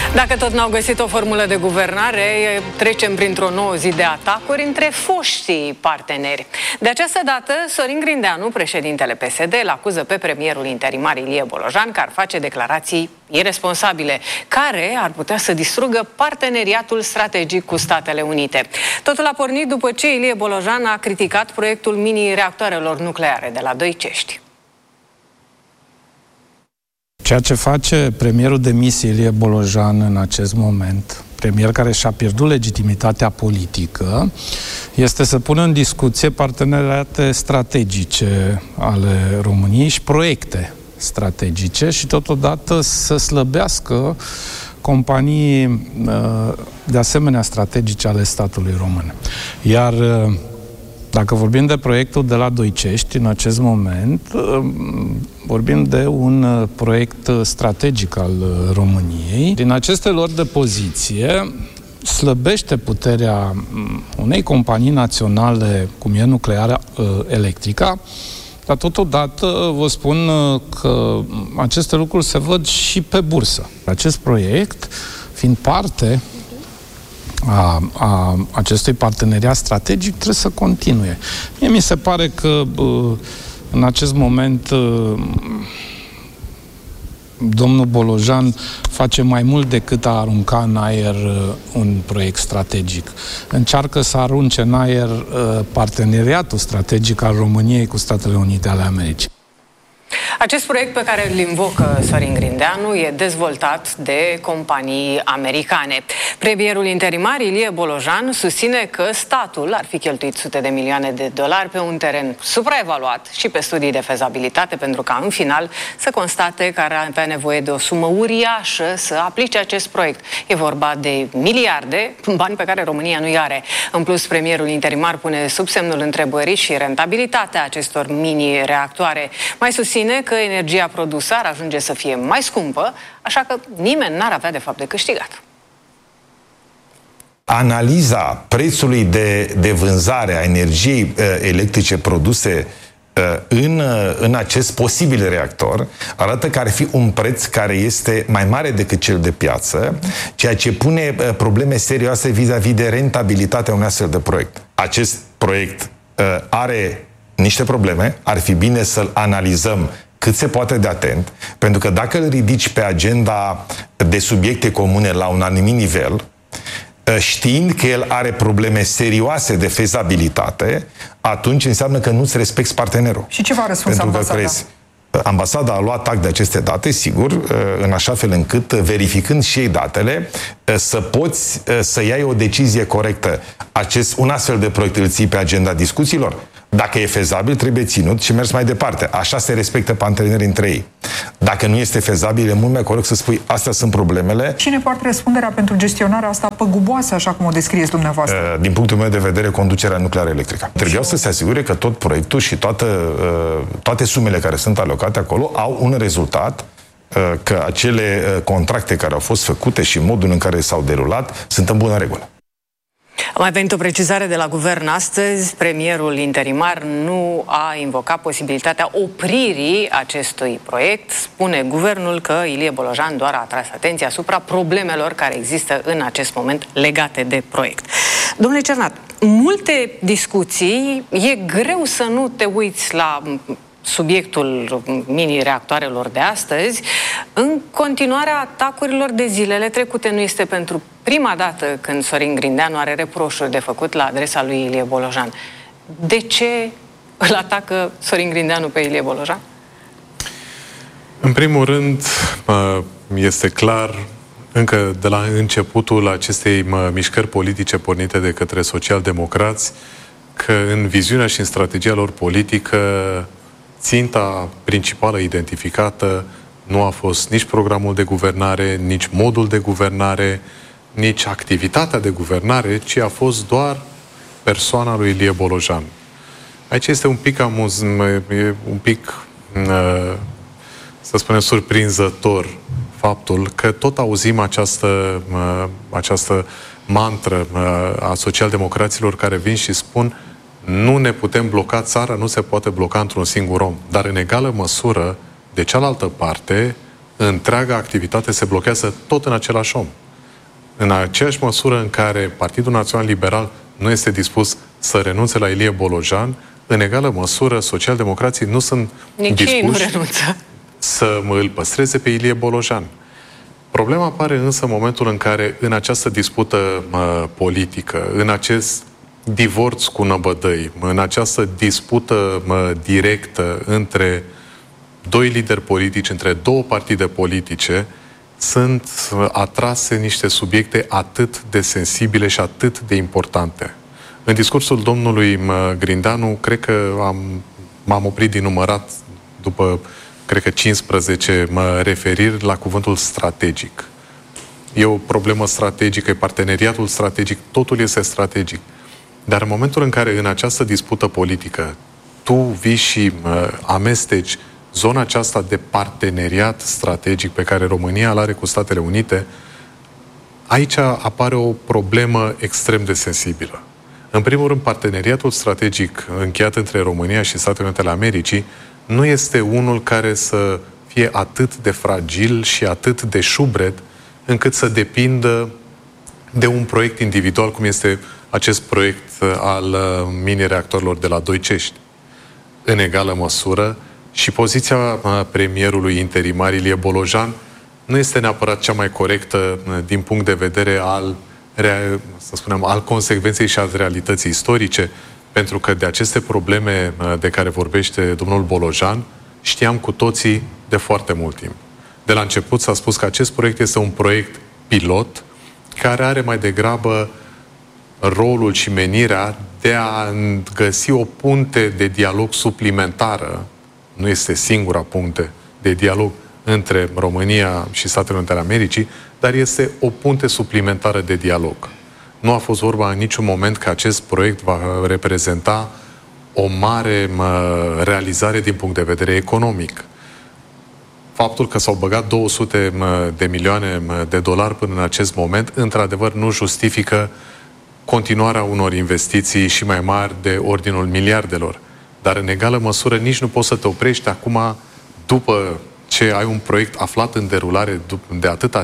Dacă tot n-au găsit o formulă de guvernare, trecem printr-o nouă zi de atacuri între foștii parteneri. De această dată, Sorin Grindeanu, președintele PSD, îl acuză pe premierul interimar Ilie Bolojan că ar face declarații iresponsabile, care ar putea să distrugă parteneriatul strategic cu Statele Unite. Totul a pornit după ce Ilie Bolojan a criticat proiectul mini-reactoarelor nucleare de la Doicești. Ceea ce face premierul de misie Ilie Bolojan în acest moment, premier care și-a pierdut legitimitatea politică, este să pună în discuție parteneriate strategice ale României și proiecte strategice și totodată să slăbească companii de asemenea strategice ale statului român. Iar dacă vorbim de proiectul de la Doicești, în acest moment, vorbim de un proiect strategic al României. Din aceste lor de poziție, slăbește puterea unei companii naționale, cum e Nuclearea Electrica, dar totodată vă spun că aceste lucruri se văd și pe bursă. Acest proiect, fiind parte a acestui parteneriat strategic, trebuie să continue. Mie mi se pare că în acest moment domnul Bolojan face mai mult decât a arunca în aer un proiect strategic. Încearcă să arunce în aer parteneriatul strategic al României cu Statele Unite ale Americii. Acest proiect pe care îl invocă Sorin Grindeanu e dezvoltat de companii americane. Premierul interimar Ilie Bolojan susține că statul ar fi cheltuit sute de milioane de dolari pe un teren supraevaluat și pe studii de fezabilitate pentru ca în final să constate că ar avea nevoie de o sumă uriașă să aplice acest proiect. E vorba de miliarde, bani pe care România nu-i are. În plus, premierul interimar pune sub semnul întrebării și rentabilitatea acestor mini-reactoare. Mai susține că energia produsă ar ajunge să fie mai scumpă, așa că nimeni n-ar avea de fapt de câștigat. Analiza prețului de vânzare a energiei electrice produse în acest posibil reactor arată că ar fi un preț care este mai mare decât cel de piață, ceea ce pune probleme serioase vis-a-vis de rentabilitatea unui astfel de proiect. Acest proiect are niște probleme, ar fi bine să-l analizăm cât se poate de atent, pentru că dacă îl ridici pe agenda de subiecte comune la un anumit nivel, știind că el are probleme serioase de fezabilitate, atunci înseamnă că nu-ți respecti partenerul. Și ce v-a răspuns ambasada? Ambasada a luat act de aceste date, sigur, în așa fel încât, verificând și ei datele, să poți să iei o decizie corectă. Un astfel de proiect îl ții pe agenda discuțiilor? Dacă e fezabil, trebuie ținut și mers mai departe. Așa se respectă partenerii între ei. Dacă nu este fezabil, e mult mai corect să spui, astea sunt problemele. Cine poartă răspunderea pentru gestionarea asta păguboasă, așa cum o descrieți dumneavoastră? Din punctul meu de vedere, conducerea nucleară electrică. Trebuiau să se asigure că tot proiectul și toate sumele care sunt alocate acolo au un rezultat, că acele contracte care au fost făcute și modul în care s-au derulat sunt în bună regulă. A mai venit o precizare de la guvern astăzi. Premierul interimar nu a invocat posibilitatea opririi acestui proiect. Spune guvernul că Ilie Bolojan doar a atras atenția asupra problemelor care există în acest moment legate de proiect. Domnule Cernat, multe discuții, e greu să nu te uiți la subiectul mini-reactoarelor de astăzi. În continuarea atacurilor de zilele trecute, nu este pentru prima dată când Sorin Grindeanu are reproșuri de făcut la adresa lui Ilie Bolojan. De ce îl atacă Sorin Grindeanu pe Ilie Bolojan? În primul rând, este clar încă de la începutul acestei mișcări politice pornite de către socialdemocrați că în viziunea și în strategia lor politică ținta principală identificată nu a fost nici programul de guvernare, nici modul de guvernare, nici activitatea de guvernare, ci a fost doar persoana lui Ilie Bolojan. Aici este un pic să spunem, surprinzător faptul că tot auzim această mantră a socialdemocraților care vin și spun nu ne putem bloca țara, nu se poate bloca într-un singur om. Dar în egală măsură, de cealaltă parte, întreaga activitate se blochează tot în același om. În aceeași măsură în care Partidul Național Liberal nu este dispus să renunțe la Ilie Bolojan, în egală măsură, socialdemocrații nu sunt dispuși să îl păstreze pe Ilie Bolojan. Problema apare însă în momentul în care, în această dispută politică, în acest divorț cu năbădăi, în această dispută directă între doi lideri politici, între două partide politice, sunt atrase niște subiecte atât de sensibile și atât de importante. În discursul domnului Grindanu, cred că m-am oprit din numărat după, cred că 15 referiri la cuvântul strategic. E o problemă strategică, e parteneriatul strategic, totul este strategic. Dar în momentul în care în această dispută politică tu vii și amesteci zona aceasta de parteneriat strategic pe care România îl are cu Statele Unite, aici apare o problemă extrem de sensibilă. În primul rând, parteneriatul strategic încheiat între România și Statele Unite ale Americii nu este unul care să fie atât de fragil și atât de șubred încât să depindă de un proiect individual, cum este acest proiect al mini-reactorilor de la Doicești. În egală măsură, și poziția premierului interimar Ilie Bolojan nu este neapărat cea mai corectă din punct de vedere al consecvenței și al realității istorice, pentru că de aceste probleme de care vorbește domnul Bolojan știam cu toții de foarte mult timp. De la început s-a spus că acest proiect este un proiect pilot care are mai degrabă rolul și menirea de a găsi o punte de dialog suplimentară. Nu este singura punte de dialog între România și Statele Unite ale Americii, dar este o punte suplimentară de dialog. Nu a fost vorba în niciun moment că acest proiect va reprezenta o mare realizare din punct de vedere economic. Faptul că s-au băgat 200 de milioane de dolari până în acest moment, într-adevăr, nu justifică continuarea unor investiții și mai mari de ordinul miliardelor. Dar în egală măsură nici nu poți să te oprești acum, după ce ai un proiect aflat în derulare de atâta,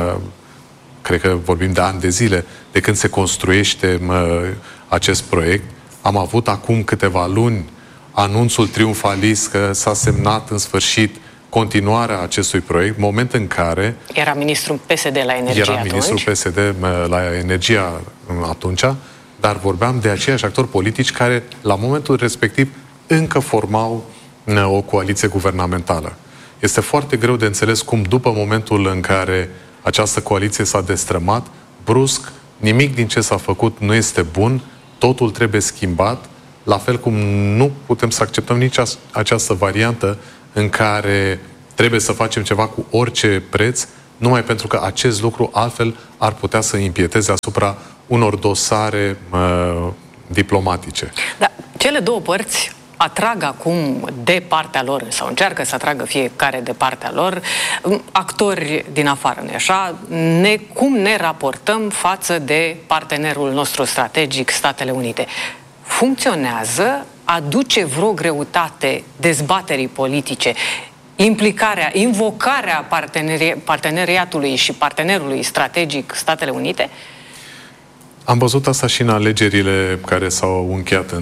cred că vorbim de ani de zile, de când se construiește acest proiect. Am avut acum câteva luni anunțul triumfalist că s-a semnat în sfârșit continuarea acestui proiect, moment în care... Era ministrul PSD la energie atunci. Era ministrul PSD la energia atunci, dar vorbeam de aceiași actori politici care, la momentul respectiv, încă formau o coaliție guvernamentală. Este foarte greu de înțeles cum, după momentul în care această coaliție s-a destrămat, brusc, nimic din ce s-a făcut nu este bun, totul trebuie schimbat, la fel cum nu putem să acceptăm nici această variantă în care trebuie să facem ceva cu orice preț, numai pentru că acest lucru altfel ar putea să impieteze asupra unor dosare diplomatice. Da, cele două părți atrag acum de partea lor, sau încearcă să atragă fiecare de partea lor, actori din afară, nu-i așa? Cum ne raportăm față de partenerul nostru strategic, Statele Unite? Funcționează? Aduce vreo greutate dezbaterii politice? Invocarea parteneriatului și partenerului strategic Statele Unite? Am văzut asta și în alegerile care s-au încheiat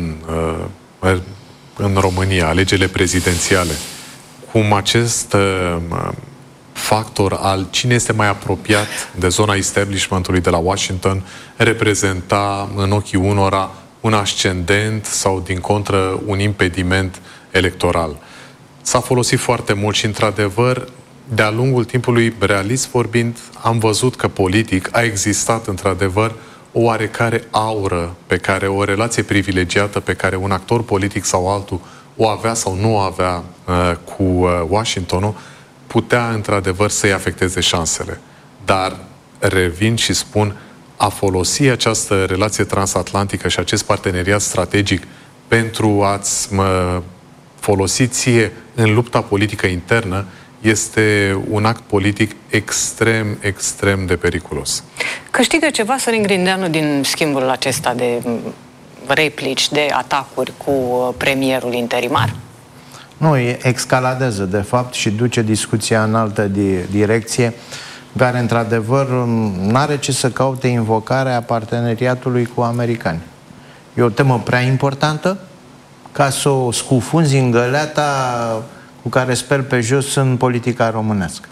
în România, alegerile prezidențiale. Cum acest factor al cine este mai apropiat de zona establishmentului de la Washington reprezenta în ochii unora un ascendent sau, din contră, un impediment electoral. S-a folosit foarte mult și, într-adevăr, de-a lungul timpului, realist vorbind, am văzut că politic a existat, într-adevăr, o oarecare aură pe care, o relație privilegiată pe care un actor politic sau altul o avea sau nu o avea cu Washingtonul, putea, într-adevăr, să-i afecteze șansele. Dar, revin și spun, a folosi această relație transatlantică și acest parteneriat strategic pentru a-ți folosi ție în lupta politică internă este un act politic extrem, extrem de periculos. Câștigă ceva Sorin Grindeanu din schimbul acesta de replici, de atacuri cu premierul interimar? Nu, escaladează, de fapt, și duce discuția în altă direcție, care, într-adevăr, nu are ce să caute invocarea parteneriatului cu americani. E o temă prea importantă ca să o scufunzi în găleata cu care speli pe jos în politica românească.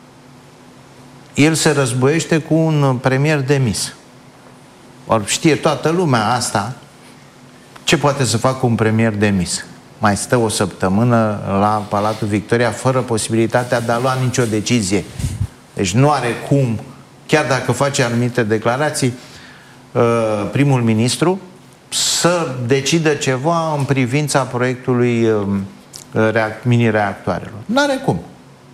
El se războiește cu un premier demis. Or, știe toată lumea asta. Ce poate să facă un premier demis? Mai stă o săptămână la Palatul Victoria fără posibilitatea de a lua nicio decizie. Deci nu are cum, chiar dacă face anumite declarații, primul ministru să decidă ceva în privința proiectului mini-reactoarelor. Nu are cum.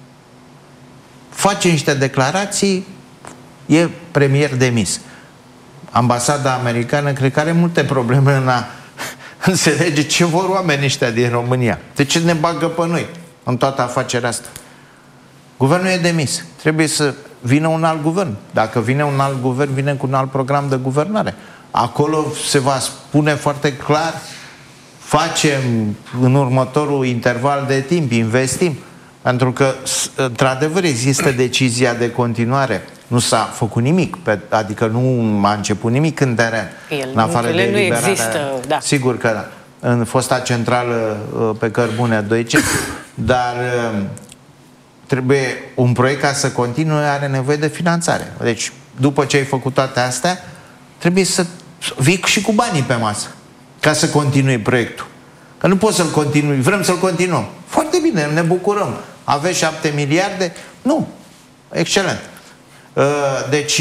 Face niște declarații, e premier demis. Ambasada americană cred că are multe probleme în a înțelege ce vor oamenii ăștia din România. De ce ne bagă pe noi în toată afacerea asta? Guvernul e demis. Trebuie să vină un alt guvern. Dacă vine un alt guvern, vine cu un alt program de guvernare. Acolo se va spune foarte clar: facem în următorul interval de timp, investim. Pentru că, într-adevăr, există decizia de continuare. Nu s-a făcut nimic, adică nu a început nimic în teren. În afară de nu există, da. Sigur că da. În fosta centrală pe cărbune 2C, dar trebuie un proiect ca să continue, are nevoie de finanțare. Deci, după ce ai făcut toate astea, trebuie să vii și cu banii pe masă ca să continui proiectul. Că nu poți să-l continui, vrem să-l continuăm. Foarte bine, ne bucurăm. Aveți 7 miliarde? Nu. Excelent. Deci,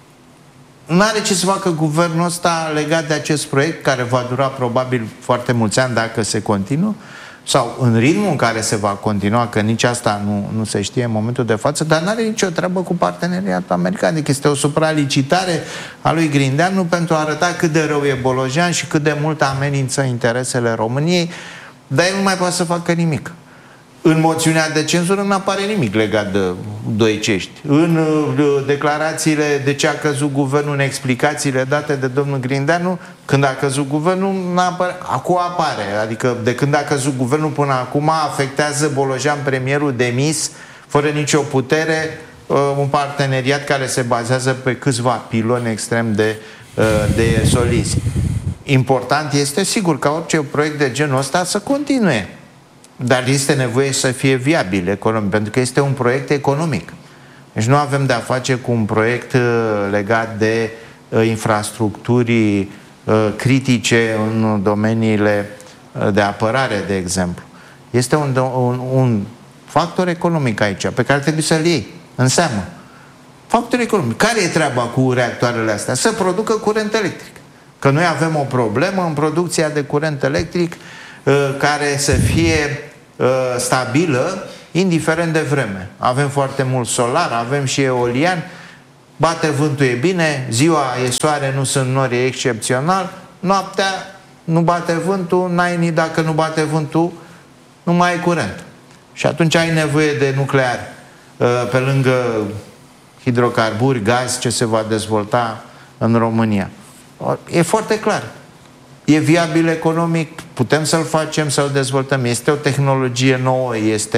nu are ce să facă guvernul ăsta legat de acest proiect, care va dura probabil foarte mulți ani dacă se continuă, sau în ritmul în care se va continua, că nici asta nu se știe în momentul de față, dar nu are nicio treabă cu parteneriatul american. Adică este o supralicitare a lui Grindeanu pentru a arăta cât de rău e Bolojan și cât de mult amenință interesele României, dar el nu mai poate să facă nimic. În moțiunea de cenzură nu apare nimic legat de Doicești. În declarațiile de ce a căzut guvernul, în explicațiile date de domnul Grindeanu, când a căzut guvernul, acum apare. Adică de când a căzut guvernul până acum afectează Bolojan, premierul demis, fără nicio putere, un parteneriat care se bazează pe câțiva piloni extrem de solizi. Important este, sigur, ca orice proiect de genul ăsta să continue. Dar este nevoie să fie viabil economic, pentru că este un proiect economic. Deci nu avem de a face cu un proiect legat de infrastructuri critice în domeniile de apărare, de exemplu. Este un factor economic aici, pe care trebuie să-l iei în seamă. Factor economic. Care e treaba cu reactoarele astea? Să producă curent electric. Că noi avem o problemă în producția de curent electric care să fie stabilă, indiferent de vreme. Avem foarte mult solar, avem și eolian, bate vântul, e bine, ziua e soare, nu sunt nori, e excepțional, noaptea nu bate vântul, dacă nu bate vântul, nu mai ai curent. Și atunci ai nevoie de nuclear, pe lângă hidrocarburi, gaz, ce se va dezvolta în România. E foarte clar. E viabil economic, putem să-l facem, să-l dezvoltăm. Este o tehnologie nouă,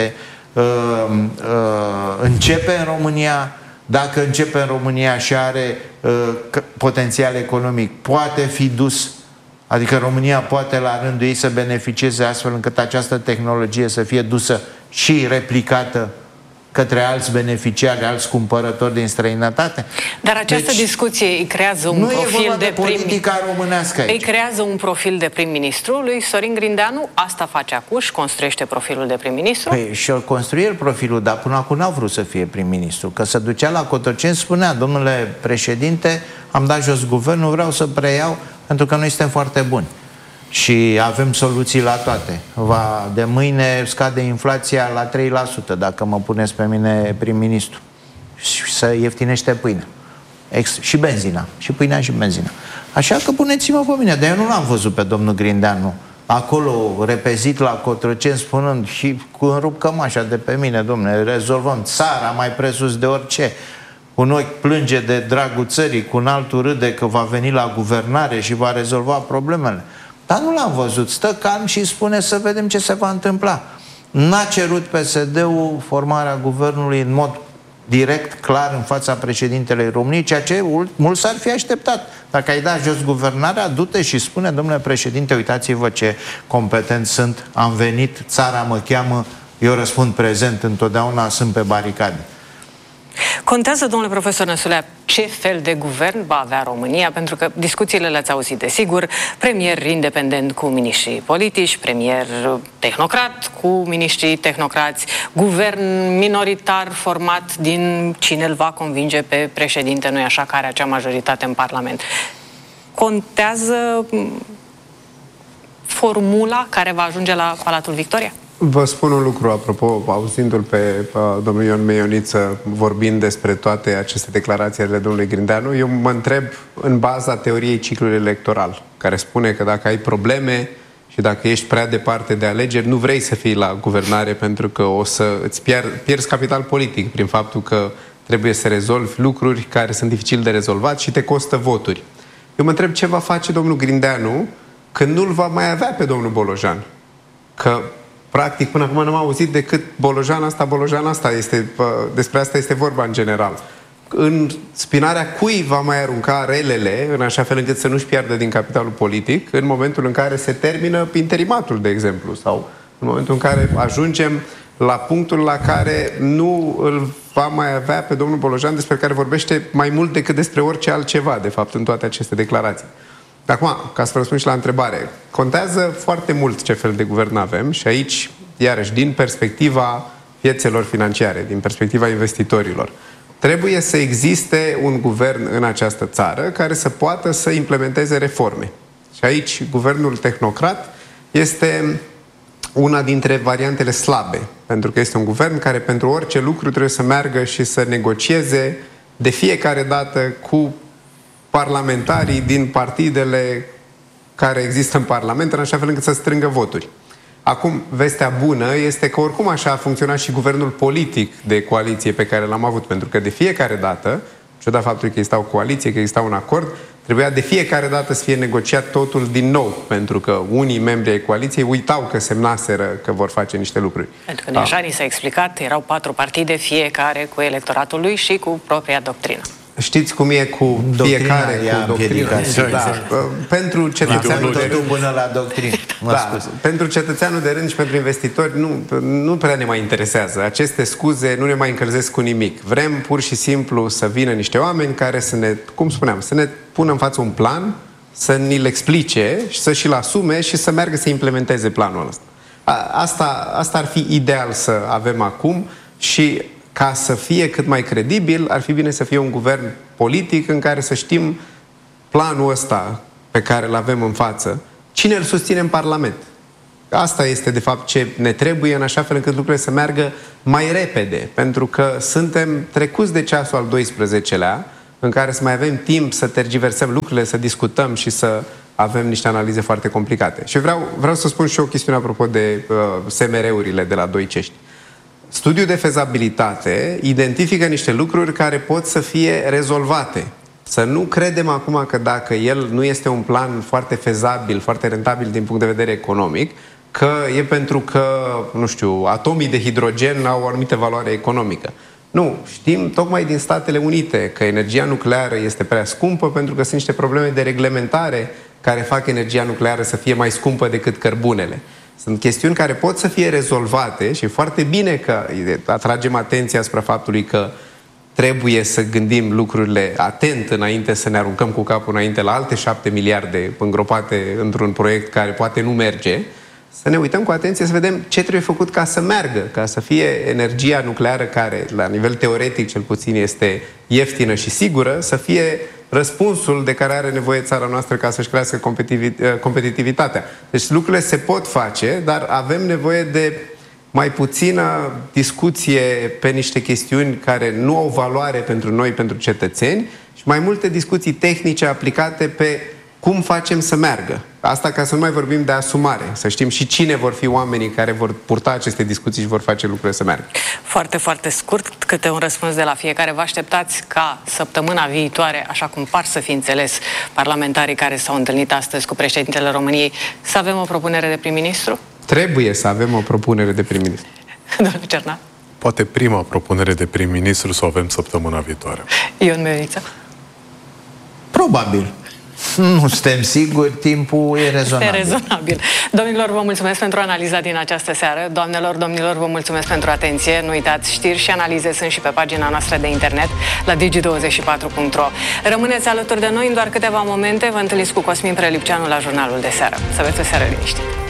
începe în România. Dacă începe în România și are potențial economic, poate fi dus, adică România poate la rândul ei să beneficieze astfel încât această tehnologie să fie dusă și replicată către alți beneficiari, alți cumpărători din străinătate. Dar această discuție îi creează un profil de politica românească aici. Îi creează un profil de prim-ministru lui Sorin Grindeanu. Asta face acum, își construiește profilul de prim-ministru. Păi și-o construie el profilul, dar până acum n-a vrut să fie prim-ministru. Că se ducea la Cotroceni, spunea: domnule președinte, am dat jos guvernul, vreau să preiau pentru că noi suntem foarte buni și avem soluții la toate. De mâine scade inflația la 3%, dacă mă puneți pe mine prim-ministru. Și să ieftinește pâinea. Și benzina. Și pâinea și benzina. Așa că puneți-mă pe mine. Dar eu nu l-am văzut pe domnul Grindeanu acolo repezit la Cotroceni spunând și cu înrup cămașa de pe mine: domnule, rezolvăm țara mai presus de orice. Un ochi plânge de dragul țării, cu un altul râde că va veni la guvernare și va rezolva problemele. Dar nu l-am văzut. Stă calm și spune: să vedem ce se va întâmpla. N-a cerut PSD-ul formarea guvernului în mod direct, clar, în fața președintelui României, ceea ce mult s-ar fi așteptat. Dacă ai dat jos guvernarea, du-te și spune, domnule președinte, uitați-vă ce competent sunt, am venit, țara mă cheamă, eu răspund prezent, întotdeauna sunt pe baricade. Contează, domnule profesor Năsulea, ce fel de guvern va avea România? Pentru că discuțiile le-ați auzit, desigur, premier independent cu miniștrii politici, premier tehnocrat cu miniștrii tehnocrați, guvern minoritar format din cine îl va convinge pe președinte, nu-i așa, care are acea majoritate în Parlament. Contează formula care va ajunge la Palatul Victoria? Vă spun un lucru, apropo, auzindu-l pe domnul Ion Meioniță vorbind despre toate aceste declarații ale domnului Grindeanu, eu mă întreb în baza teoriei ciclului electoral, care spune că dacă ai probleme și dacă ești prea departe de alegeri, nu vrei să fii la guvernare pentru că o să îți pierzi capital politic prin faptul că trebuie să rezolvi lucruri care sunt dificil de rezolvat și te costă voturi. Eu mă întreb ce va face domnul Grindeanu când nu-l va mai avea pe domnul Bolojan. Că practic, până acum n-am auzit decât Bolojan asta, despre asta este vorba în general. În spinarea cui va mai arunca relele, în așa fel încât să nu-și piardă din capitalul politic, în momentul în care se termină interimatul, de exemplu, sau în momentul în care ajungem la punctul la care nu îl va mai avea pe domnul Bolojan, despre care vorbește mai mult decât despre orice altceva, de fapt, în toate aceste declarații. Acum, ca să vă răspund și la întrebare, contează foarte mult ce fel de guvern avem și aici, iarăși, din perspectiva piețelor financiare, din perspectiva investitorilor, trebuie să existe un guvern în această țară care să poată să implementeze reforme. Și aici, guvernul tehnocrat este una dintre variantele slabe, pentru că este un guvern care pentru orice lucru trebuie să meargă și să negocieze de fiecare dată cu parlamentarii din partidele care există în Parlament, în așa fel încât să strângă voturi. Acum, vestea bună este că oricum așa a funcționat și guvernul politic de coaliție pe care l-am avut, pentru că de fiecare dată, ciuda faptului că exista o coaliție, că exista un acord, trebuia de fiecare dată să fie negociat totul din nou, pentru că unii membri ai coaliției uitau că semnaseră că vor face niște lucruri. Pentru că deja ni s-a explicat, erau 4 partide, fiecare cu electoratul lui și cu propria doctrină. Știți cum e cu fiecare cu doctrina. Pentru cetățeanul de rând, până la doctrină. pentru cetățeanul de rând și pentru investitori nu prea ne mai interesează. Aceste scuze nu ne mai încălzesc cu nimic. Vrem pur și simplu să vină niște oameni care să ne, cum spuneam, să ne pună în față un plan, să ni-l explice și să și-l asume și să meargă să implementeze planul ăsta. Asta ar fi ideal să avem acum și ca să fie cât mai credibil, ar fi bine să fie un guvern politic în care să știm planul ăsta pe care îl avem în față, cine îl susține în Parlament. Asta este, de fapt, ce ne trebuie, în așa fel încât lucrurile să meargă mai repede, pentru că suntem trecuți de ceasul al 12-lea, în care să mai avem timp să tergiversăm lucrurile, să discutăm și să avem niște analize foarte complicate. Și vreau să spun și o chestiune apropo de SMR-urile de la Doi Cești. Studiul de fezabilitate identifică niște lucruri care pot să fie rezolvate. Să nu credem acum că dacă el nu este un plan foarte fezabil, foarte rentabil din punct de vedere economic, că e pentru că, nu știu, atomii de hidrogen au o anumită valoare economică. Nu, știm tocmai din Statele Unite că energia nucleară este prea scumpă pentru că sunt niște probleme de reglementare care fac energia nucleară să fie mai scumpă decât cărbunele. Sunt chestiuni care pot să fie rezolvate și foarte bine că atragem atenția asupra faptului că trebuie să gândim lucrurile atent înainte să ne aruncăm cu capul înainte la alte 7 miliarde îngropate într-un proiect care poate nu merge, să ne uităm cu atenție să vedem ce trebuie făcut ca să meargă, ca să fie energia nucleară care, la nivel teoretic cel puțin, este ieftină și sigură, să fie răspunsul de care are nevoie țara noastră ca să-și crească competitivitatea. Deci lucrurile se pot face, dar avem nevoie de mai puțină discuție pe niște chestiuni care nu au valoare pentru noi, pentru cetățeni, și mai multe discuții tehnice aplicate pe cum facem să meargă. Asta ca să nu mai vorbim de asumare, să știm și cine vor fi oamenii care vor purta aceste discuții și vor face lucrurile să meargă. Foarte, foarte scurt, câte un răspuns de la fiecare. Vă așteptați ca săptămâna viitoare, așa cum par să fi înțeles parlamentarii care s-au întâlnit astăzi cu președintele României, să avem o propunere de prim-ministru? trebuie să avem o propunere de prim-ministru. Domnul Cernar. Poate prima propunere de prim-ministru să o avem săptămâna viitoare. Ion Meriță. Probabil. Nu suntem siguri, timpul e rezonabil. Este rezonabil. Domnilor, vă mulțumesc pentru analiza din această seară. Doamnelor, domnilor, vă mulțumesc pentru atenție. Nu uitați, știri și analize sunt și pe pagina noastră de internet la digi24.ro. Rămâneți alături de noi în doar câteva momente. Vă întâlniți cu Cosmin Prelipceanu la Jurnalul de Seară. Să aveți o seară liniștită.